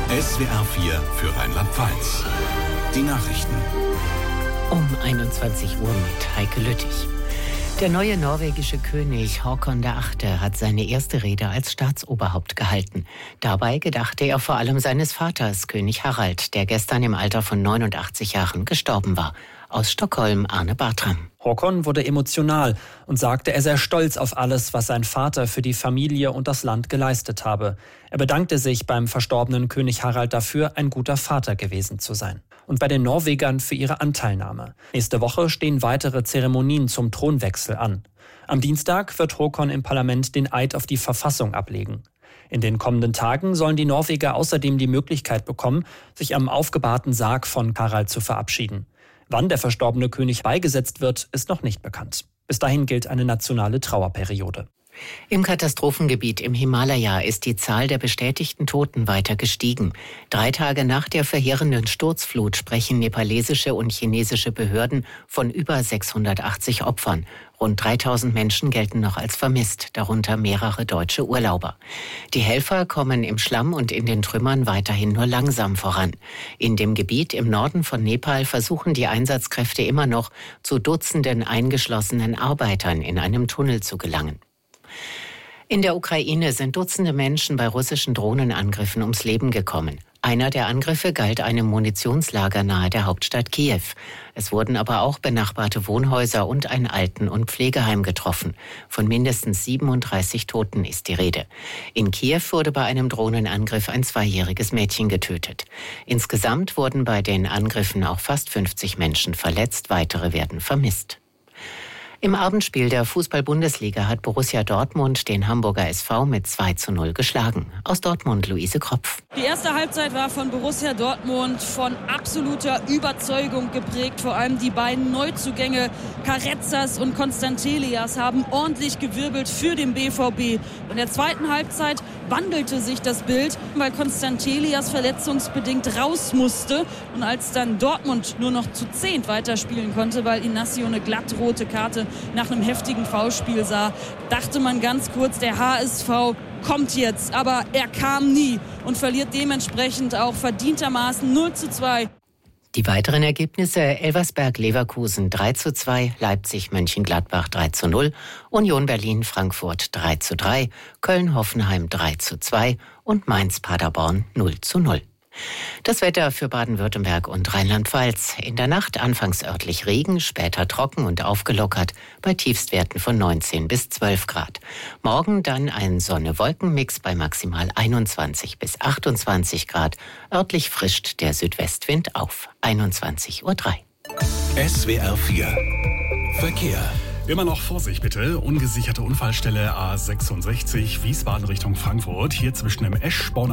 SWR 4 für Rheinland-Pfalz. Die Nachrichten. Um 21 Uhr mit Heike Lüttich. Der neue norwegische König Håkon VIII. Hat seine erste Rede als Staatsoberhaupt gehalten. Dabei gedachte er vor allem seines Vaters, König Harald, der gestern im Alter von 89 Jahren gestorben war. Aus Stockholm Arne Bartram. Håkon wurde emotional und sagte, er sei stolz auf alles, was sein Vater für die Familie und das Land geleistet habe. Er bedankte sich beim verstorbenen König Harald dafür, ein guter Vater gewesen zu sein. Und bei den Norwegern für ihre Anteilnahme. Nächste Woche stehen weitere Zeremonien zum Thronwechsel an. Am Dienstag wird Håkon im Parlament den Eid auf die Verfassung ablegen. In den kommenden Tagen sollen die Norweger außerdem die Möglichkeit bekommen, sich am aufgebahrten Sarg von Harald zu verabschieden. Wann der verstorbene König beigesetzt wird, ist noch nicht bekannt. Bis dahin gilt eine nationale Trauerperiode. Im Katastrophengebiet im Himalaya ist die Zahl der bestätigten Toten weiter gestiegen. 3 Tage nach der verheerenden Sturzflut sprechen nepalesische und chinesische Behörden von über 680 Opfern. Rund 3000 Menschen gelten noch als vermisst, darunter mehrere deutsche Urlauber. Die Helfer kommen im Schlamm und in den Trümmern weiterhin nur langsam voran. In dem Gebiet im Norden von Nepal versuchen die Einsatzkräfte immer noch, zu Dutzenden eingeschlossenen Arbeitern in einem Tunnel zu gelangen. In der Ukraine sind Dutzende Menschen bei russischen Drohnenangriffen ums Leben gekommen. Einer der Angriffe galt einem Munitionslager nahe der Hauptstadt Kiew. Es wurden aber auch benachbarte Wohnhäuser und ein Alten- und Pflegeheim getroffen. Von mindestens 37 Toten ist die Rede. In Kiew wurde bei einem Drohnenangriff ein 2-jähriges Mädchen getötet. Insgesamt wurden bei den Angriffen auch fast 50 Menschen verletzt, weitere werden vermisst. Im Abendspiel der Fußball-Bundesliga hat Borussia Dortmund den Hamburger SV mit 2:0 geschlagen. Aus Dortmund Luise Kropf. Die erste Halbzeit war von Borussia Dortmund von absoluter Überzeugung geprägt. Vor allem die beiden Neuzugänge Carrezzas und Constantelias haben ordentlich gewirbelt für den BVB. In der zweiten Halbzeit wandelte sich das Bild, weil Constantelias verletzungsbedingt raus musste. Und als dann Dortmund nur noch zu 10 weiterspielen konnte, weil Inacio eine glattrote Karte nach einem heftigen Foulspiel sah, dachte man ganz kurz, der HSV kommt jetzt. Aber er kam nie und verliert dementsprechend auch verdientermaßen 0:2. Die weiteren Ergebnisse: Elversberg-Leverkusen 3:2, Leipzig-Mönchengladbach 3:0, Union Berlin-Frankfurt 3:3, Köln-Hoffenheim 3:2 und Mainz-Paderborn 0:0. Das Wetter für Baden-Württemberg und Rheinland-Pfalz. In der Nacht anfangs örtlich Regen, später trocken und aufgelockert bei Tiefstwerten von 19 bis 12 Grad. Morgen dann ein Sonne-Wolken-Mix bei maximal 21 bis 28 Grad. Örtlich frischt der Südwestwind auf. 21:03 Uhr. SWR 4 Verkehr. Immer noch Vorsicht bitte, ungesicherte Unfallstelle A66 Wiesbaden Richtung Frankfurt. Hier zwischen dem Eschborner